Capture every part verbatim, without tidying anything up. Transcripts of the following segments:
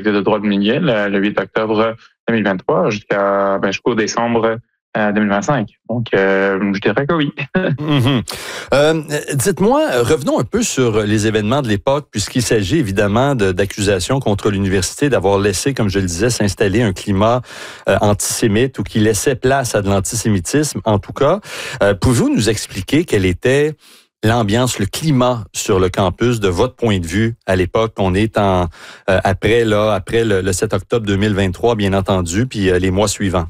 faculté de droit de McGill euh, le huit octobre deux mille vingt-trois jusqu'à ben, jusqu'au décembre euh, deux mille vingt-cinq. Donc, euh, je dirais que oui. Mm-hmm. euh, dites-moi, revenons un peu sur les événements de l'époque, puisqu'il s'agit évidemment de, d'accusations contre l'université d'avoir laissé, comme je le disais, s'installer un climat euh, antisémite ou qui laissait place à de l'antisémitisme, en tout cas. Euh, pouvez-vous nous expliquer quelle était l'ambiance, le climat sur le campus de votre point de vue à l'époque? On est en euh, après là, après le, le sept octobre deux mille vingt-trois, bien entendu, puis euh, les mois suivants.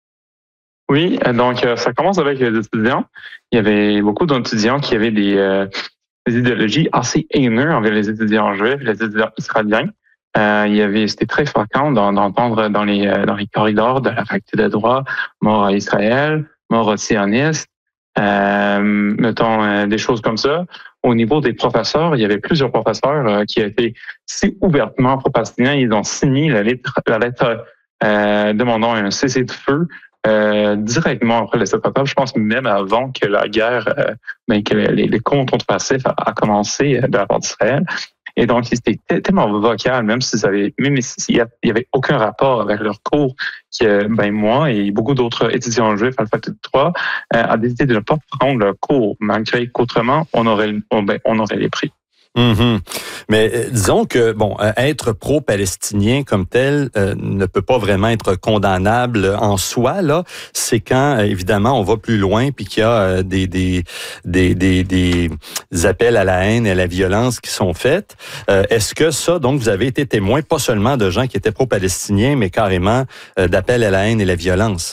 Oui, donc ça commence avec les étudiants. Il y avait beaucoup d'étudiants qui avaient des, euh, des idéologies assez haineuses envers les étudiants juifs, les étudiants israéliens. Euh, il y avait, c'était très fréquent d'entendre dans les dans les corridors de la faculté de droit mort à Israël, mort aux sionistes, euh, mettons euh, des choses comme ça. Au niveau des professeurs, il y avait plusieurs professeurs euh, qui étaient si ouvertement pro-palestiniens, ils ont signé la lettre, la lettre euh, demandant un cessez-le-feu. Euh, directement après le sept octobre, je pense même avant que la guerre, euh, ben, que les, les comptes passifs a, a commencé de la part d'Israël. Et donc, c'était tellement vocal, même s'ils avaient, même s'il y avait aucun rapport avec leur cours, que ben moi et beaucoup d'autres étudiants juifs à la faculté de droit euh, a décidé de ne pas prendre leur cours, malgré qu'autrement on aurait, on, ben, on aurait les pris. Mm-hmm. Mais euh, disons que bon, euh, être pro-palestinien comme tel euh, ne peut pas vraiment être condamnable en soi. Là, c'est quand euh, évidemment on va plus loin puis qu'il y a euh, des, des des des des appels à la haine et à la violence qui sont faits. Euh, est-ce que ça, donc, vous avez été témoin pas seulement de gens qui étaient pro-palestiniens, mais carrément euh, d'appels à la haine et la violence?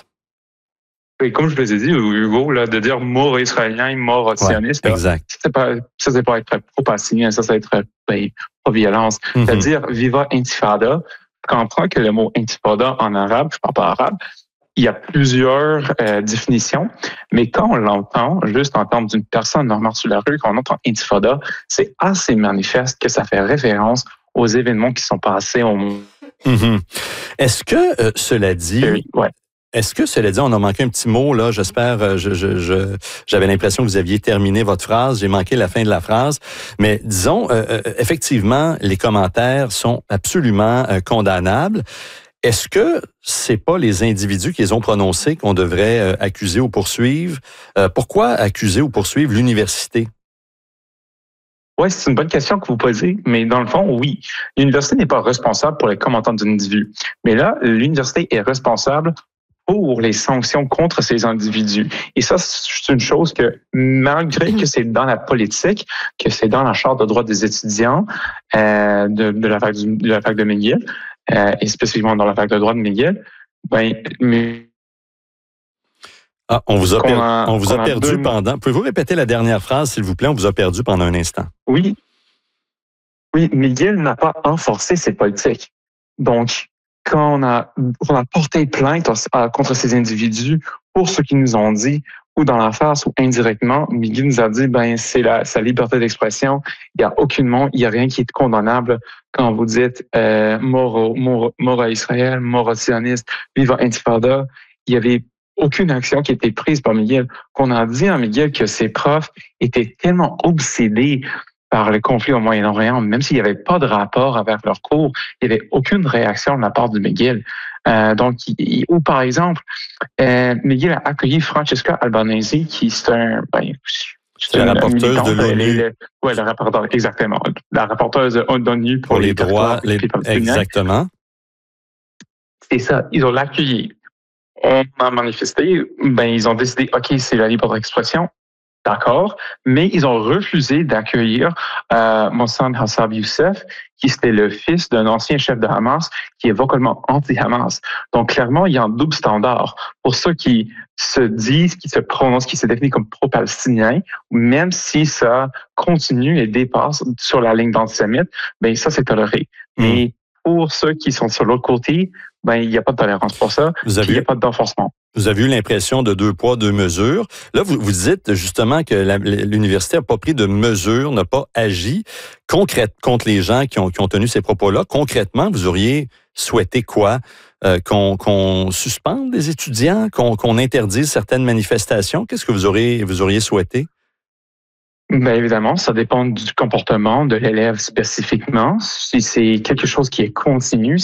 Et comme je vous ai dit, Hugo, là, de dire mort aux Israéliens, mort aux sionistes, ouais, exact. C'est pas, ça, c'est pas être pro-palestinien, ça, c'est être ben, pro-violence. Mm-hmm. C'est-à-dire, viva intifada. Je comprends que le mot intifada en arabe, je parle pas arabe, il y a plusieurs euh, définitions, mais quand on l'entend, juste en termes d'une personne normale sur la rue, quand on entend intifada, c'est assez manifeste que ça fait référence aux événements qui sont passés au monde. Mm-hmm. Est-ce que, euh, cela dit... Euh, ouais. Est-ce que, cela dit, on a manqué un petit mot, là, j'espère, je, je, je, j'avais l'impression que vous aviez terminé votre phrase, j'ai manqué la fin de la phrase, mais disons, euh, effectivement, les commentaires sont absolument euh, condamnables. Est-ce que c'est pas les individus qui les ont prononcés qu'on devrait euh, accuser ou poursuivre? Euh, pourquoi accuser ou poursuivre l'université? Oui, c'est une bonne question que vous posez, mais dans le fond, oui. L'université n'est pas responsable pour les commentaires d'un individu. Mais là, l'université est responsable pour les sanctions contre ces individus. Et ça, c'est une chose que, malgré que c'est dans la politique, que c'est dans la Charte de droits des étudiants euh, de, de, la fac de, de la fac de McGill, euh, et spécifiquement dans la fac de droit de McGill, ben, mais ah, on vous a, per- a, on vous a perdu deux... pendant... Pouvez-vous répéter la dernière phrase, s'il vous plaît? On vous a perdu pendant un instant. Oui. Oui, McGill n'a pas enforcé ses politiques. Donc, quand on a, on a porté plainte contre ces individus pour ce qu'ils nous ont dit, ou dans la face ou indirectement, McGill nous a dit, ben, c'est la, sa liberté d'expression. Il n'y a aucunement, il n'y a rien qui est condamnable quand vous dites, euh, mort, mort, mort à Israël, mort aux sionistes, viva intifada. Il y avait aucune action qui était prise par McGill. Qu'on a dit à McGill que ses profs étaient tellement obsédés par le conflit au Moyen-Orient, même s'il n'y avait pas de rapport avec leur cours, il n'y avait aucune réaction de la part de McGill. Euh, donc, il, ou par exemple, euh, McGill a accueilli Francesca Albanese, qui c'est un... Ben, c'est la rapporteuse de l'ONU. Oui, la rapporteuse, exactement. La rapporteuse de l'ONU pour, pour les, les droits. Les, exactement. C'est ça, ils ont l'accueilli. On a manifesté, ben, ils ont décidé, OK, c'est la libre expression. D'accord, mais ils ont refusé d'accueillir euh, Mohsen Hassab Youssef, qui était le fils d'un ancien chef de Hamas, qui est vocalement anti-Hamas. Donc, clairement, il y a un double standard. Pour ceux qui se disent, qui se prononcent, qui se définissent comme pro-palestiniens, même si ça continue et dépasse sur la ligne d'antisémite, ben ça, c'est toléré. Mmh. Mais pour ceux qui sont sur l'autre côté, ben il n'y a pas de tolérance pour ça. Vous avez... Il n'y a pas d'enforcement. Vous avez eu l'impression de deux poids, deux mesures. Là, vous, vous dites justement que la, l'université n'a pas pris de mesures, n'a pas agi concrète contre les gens qui ont, qui ont tenu ces propos-là. Concrètement, vous auriez souhaité quoi? Euh, qu'on, qu'on suspende des étudiants, qu'on, qu'on interdise certaines manifestations? Qu'est-ce que vous auriez, vous auriez souhaité? Bien évidemment, ça dépend du comportement de l'élève spécifiquement. Si c'est quelque chose qui est continu,